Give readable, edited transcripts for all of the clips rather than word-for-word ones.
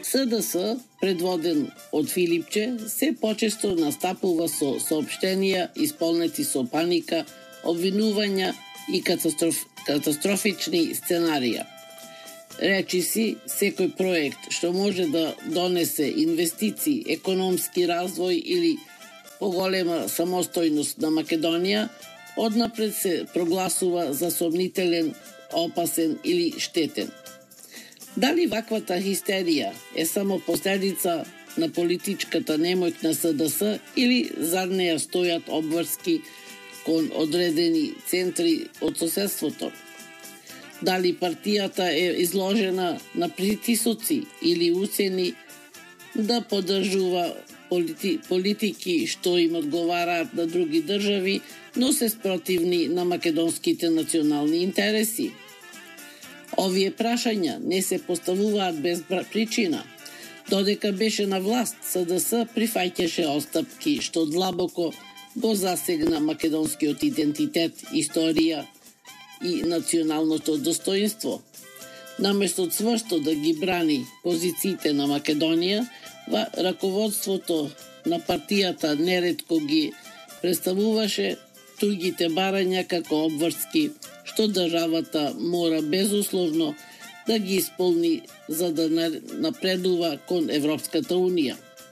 СДС, предводен од Филипче, се почесто настапува со соопштенија исполнети со паника, обвинувања и катастрофични сценарија. Речи си, секој проект што може да донесе инвестиции, економски развој или поголема самостојност на Македонија, однапред се прогласува за сомнителен, опасен или штетен. Дали ваквата хистерија е само последица на политичката немоќ на СДС или зад неја стојат обврски кон одредени центри од соседството? Дали партијата е изложена на притисоци или уцени да поддржува политики што им одговараат на други држави, но се спротивни на македонските национални интереси? Овие прашања не се поставуваат без причина. Додека беше на власт, СДС прифаќаше остапки што длабоко го засегна македонскиот идентитет, историја и националното достоинство. Наместо цврсто да ги брани позициите на Македонија, раководството на партијата неретко ги представуваше туѓите барања како обврски, што државата мора безусловно да ги исполни за да напредува кон Европската Унија.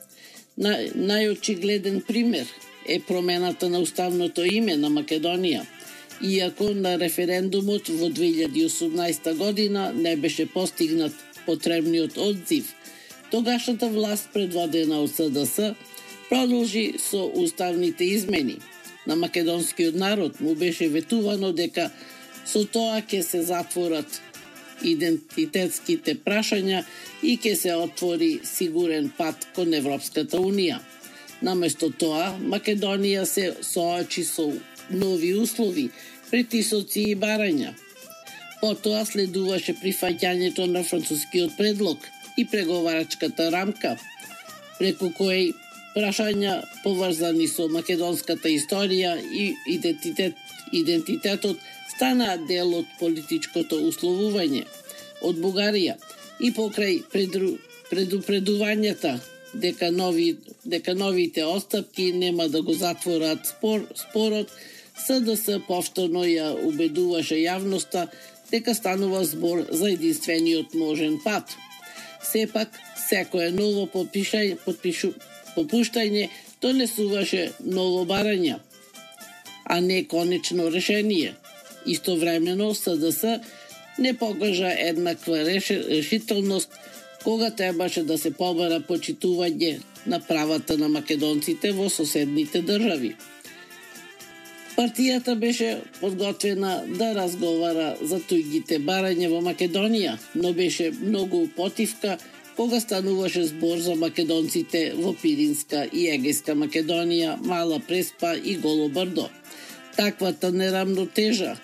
Најочигледен пример е промената на уставното име на Македонија, иако на референдумот во 2018 година не беше постигнат потребниот одзив. Тогашната власт, предводена од СДС, продолжи со уставните измени. На македонскиот народ му беше ветувано дека со тоа ќе се затворат идентитетските прашања и ќе се отвори сигурен пат кон Европската Унија. Наместо тоа, Македонија се соочи со нови услови, притисоци и барања. Потоа следуваше прифаќањето на францускиот предлог и преговарачката рамка, преку кој прашања поврзани со македонската историја и идентитетот станаа дел од политичкото условување од Бугарија и покрај предупредувањата дека новите остапки нема да го затворат спорот, СДС повторно ја убедуваше јавноста дека станува збор за единствениот можен пат. Сепак, секое ново попуштање донесуваше ново барање, а не конечно решение. Истовремено СДС не покажа еднаква решителност кога требаше да се побара почитување на правата на македонците во соседните држави. Партијата беше подготвена да разговара за туѓите барања во Македонија, но беше многу употивка кога стануваше збор за македонците во Пиринска и Егејска Македонија, Мала Преспа и Голо Брдо. Таквата неравнотежа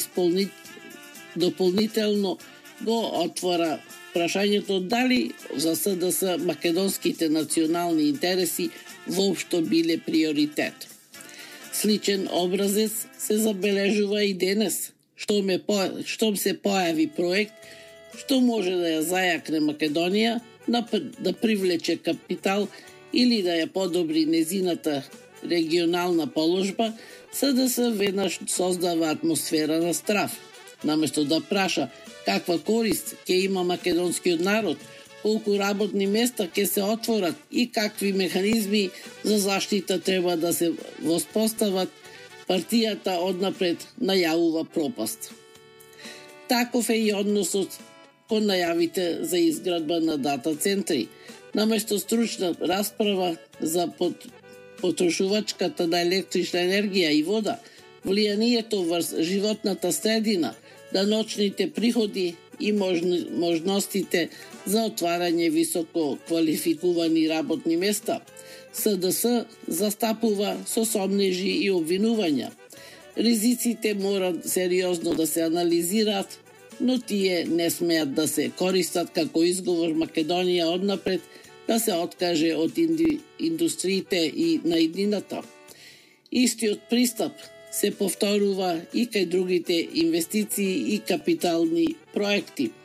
дополнително го отвора прашањето дали за СДС македонските национални интереси воопшто биле приоритет. Сличен образец се забележува и денес, штом се појави проект што може да ја зајакне Македонија, да привлече капитал или да ја подобри незината регионална положба, СДС веднаш создава атмосфера на страв. Наместо да праша каква корист ќе има македонскиот народ, колку работни места ќе се отворат и какви механизми за заштита треба да се воспостават, партијата однапред најавува пропаст. Таков е и односот кон најавите за изградба на дата центри. Наместо стручна расправа за потрошувачката на електрична енергија и вода, влијанието врз животната средина, даночните приходи и можностите за отварање високо квалификувани работни места, СДС застапува со сомнежи и обвинувања. Ризиците морат сериозно да се анализираат, но тие не смеат да се користат како изговор Македонија однапред да се откаже од индустриите и на иднината. Истиот пристап се повторува и кај другите инвестиции и капитални проекти.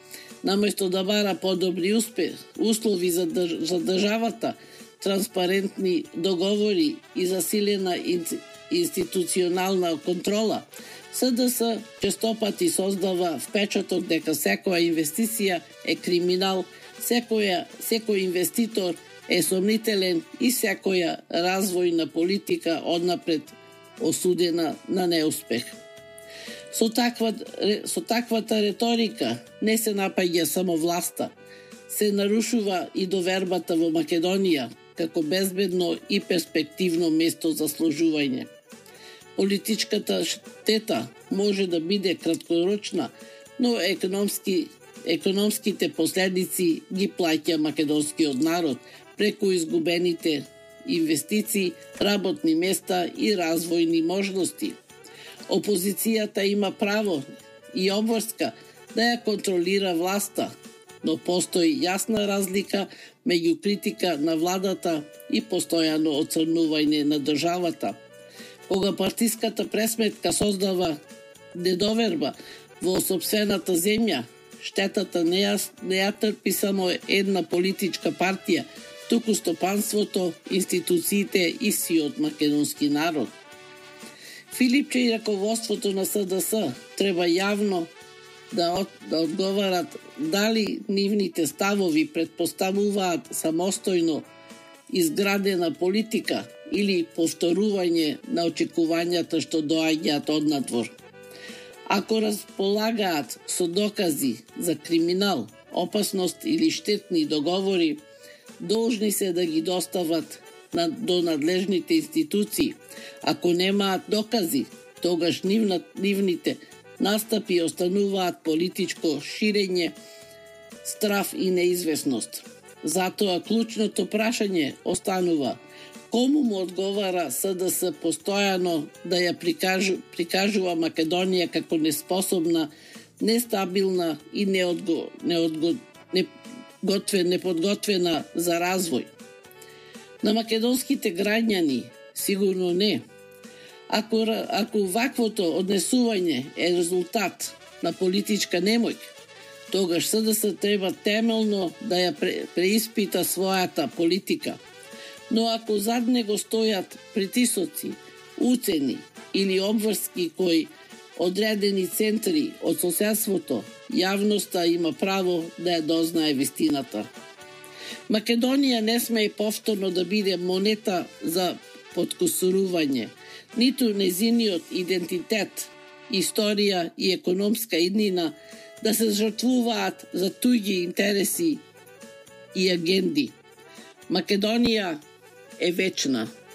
наместо да бара подобри услови за државата, транспарентни договори и засилена институционална контрола, СДС честопати создава впечаток дека секоја инвестиција е криминал, секој инвеститор е сомнителен и секоја развојна политика однапред осудена на неуспех. Со таквата реторика не се напаѓа само власта, се нарушува и довербата во Македонија како безбедно и перспективно место за служување. Политичката штета може да биде краткорочна, но економските последици ги плаќа македонскиот народ преку изгубените инвестиции, работни места и развојни можности. Опозицијата има право и обврска да ја контролира власта, но постои јасна разлика меѓу критика на владата и постојано оцрнување на државата. Кога партиската пресметка создава недоверба во сопствената земја, штетата не ја трпи само една политичка партија, туку стопанството, институциите и сиот македонски народ. Филипче и раководството на СДС треба јавно да одговарат дали нивните ставови предпоставуваат самостојно изградена политика или повторување на очекувањата што доаѓаат однадвор. Ако располагаат со докази за криминал, опасност или штетни договори, должни се да ги достават до надлежните институции. Ако немаат докази, тогаш нивните настапи остануваат политичко ширење, страф и неизвестност. Затоа клучното прашање останува: кому му одговара СДС постојано да ја прикажува Македонија како неспособна, нестабилна и неподготвена за развој? На македонските граѓани сигурно не. Ако ваквото однесување е резултат на политичка немоќ, тогаш СДС треба темелно да ја преиспита својата политика. Но ако зад него стојат притисоци, уцени или обврски кои одредени центри од соседството, јавноста има право да ја дознае вистината. Македонија не сме повторно да биде монета за подкусурување, ниту незиниот идентитет, историја и економска иднина да се жртвуваат за туѓи интереси и агенди. Македонија е вечна.